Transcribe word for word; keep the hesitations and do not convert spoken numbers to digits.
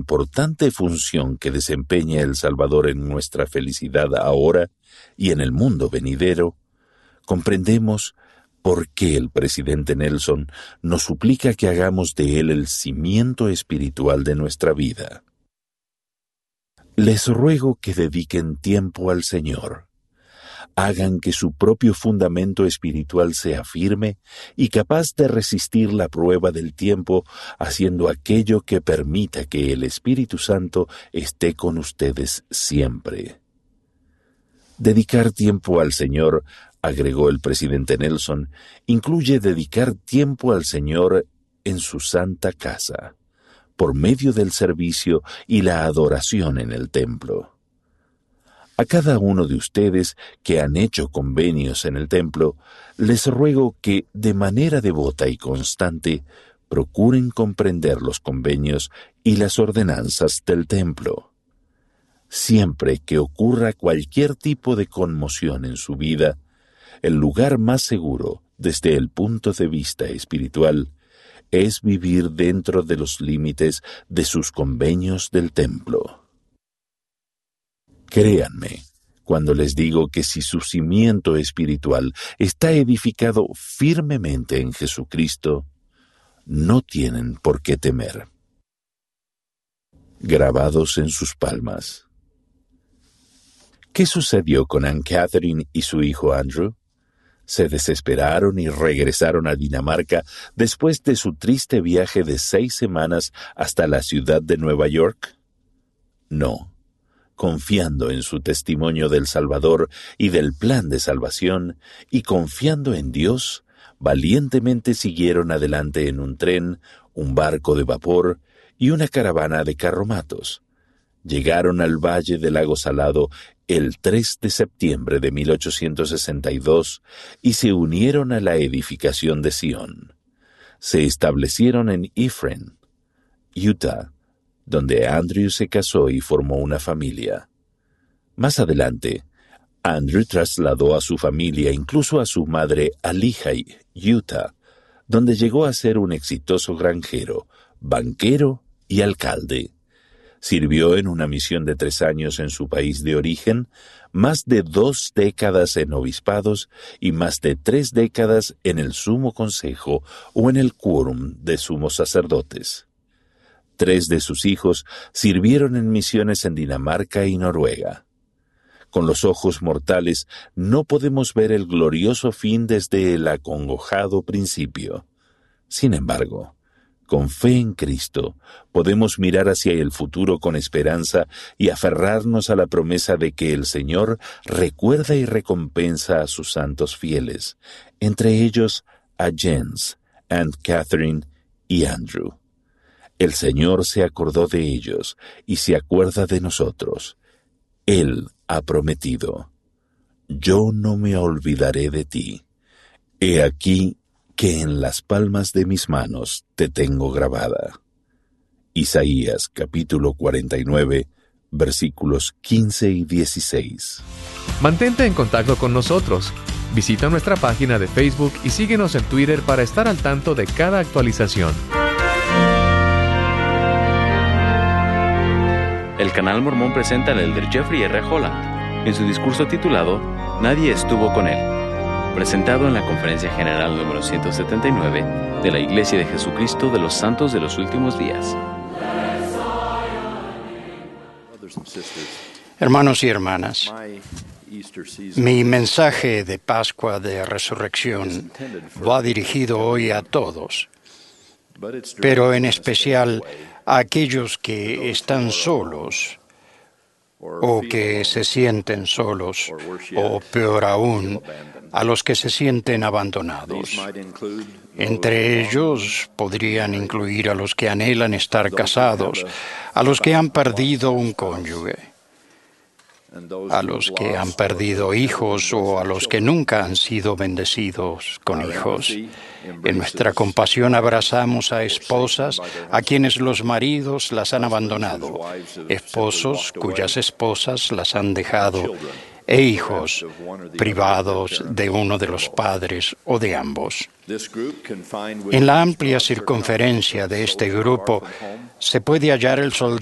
importante función que desempeña el Salvador en nuestra felicidad ahora y en el mundo venidero, comprendemos por qué el presidente Nelson nos suplica que hagamos de él el cimiento espiritual de nuestra vida. Les ruego que dediquen tiempo al Señor. Hagan que su propio fundamento espiritual sea firme y capaz de resistir la prueba del tiempo, haciendo aquello que permita que el Espíritu Santo esté con ustedes siempre. Dedicar tiempo al Señor, agregó el presidente Nelson, incluye dedicar tiempo al Señor en su santa casa, por medio del servicio y la adoración en el templo. A cada uno de ustedes que han hecho convenios en el templo, les ruego que, de manera devota y constante, procuren comprender los convenios y las ordenanzas del templo. Siempre que ocurra cualquier tipo de conmoción en su vida, el lugar más seguro, desde el punto de vista espiritual, es vivir dentro de los límites de sus convenios del templo. Créanme cuando les digo que si su cimiento espiritual está edificado firmemente en Jesucristo, no tienen por qué temer. Grabados en sus palmas. ¿Qué sucedió con Anne Catherine y su hijo Andrew? ¿Se desesperaron y regresaron a Dinamarca después de su triste viaje de seis semanas hasta la ciudad de Nueva York? No. Confiando en su testimonio del Salvador y del plan de salvación, y confiando en Dios, valientemente siguieron adelante en un tren, un barco de vapor y una caravana de carromatos. Llegaron al valle del lago Salado el tres de septiembre de mil ochocientos sesenta y dos y se unieron a la edificación de Sion. Se establecieron en Ephraim, Utah, donde Andrew se casó y formó una familia. Más adelante, Andrew trasladó a su familia, incluso a su madre, a Lehi, Utah, donde llegó a ser un exitoso granjero, banquero y alcalde. Sirvió en una misión de tres años en su país de origen, más de dos décadas en obispados y más de tres décadas en el Sumo Consejo o en el Quórum de Sumos Sacerdotes. Tres de sus hijos sirvieron en misiones en Dinamarca y Noruega. Con los ojos mortales no podemos ver el glorioso fin desde el acongojado principio. Sin embargo, con fe en Cristo, podemos mirar hacia el futuro con esperanza y aferrarnos a la promesa de que el Señor recuerda y recompensa a sus santos fieles, entre ellos a Jens, Anne Catherine y Andrew. El Señor se acordó de ellos y se acuerda de nosotros. Él ha prometido: yo no me olvidaré de ti. He aquí que en las palmas de mis manos te tengo grabada. Isaías capítulo cuarenta y nueve, versículos quince y dieciséis. Mantente en contacto con nosotros. Visita nuestra página de Facebook y síguenos en Twitter para estar al tanto de cada actualización. El Canal Mormón presenta al elder Jeffrey R. Holland en su discurso titulado Nadie estuvo con él, presentado en la Conferencia General número ciento setenta y nueve de la Iglesia de Jesucristo de los Santos de los Últimos Días. Hermanos y hermanas, mi mensaje de Pascua de Resurrección va dirigido hoy a todos, pero en especial a aquellos que están solos o que se sienten solos, o peor aún, a los que se sienten abandonados. Entre ellos podrían incluir a los que anhelan estar casados, a los que han perdido un cónyuge, a los que han perdido hijos o a los que nunca han sido bendecidos con hijos. En nuestra compasión abrazamos a esposas a quienes los maridos las han abandonado, esposos cuyas esposas las han dejado, e hijos privados de uno de los padres o de ambos. En la amplia circunferencia de este grupo se puede hallar el soldado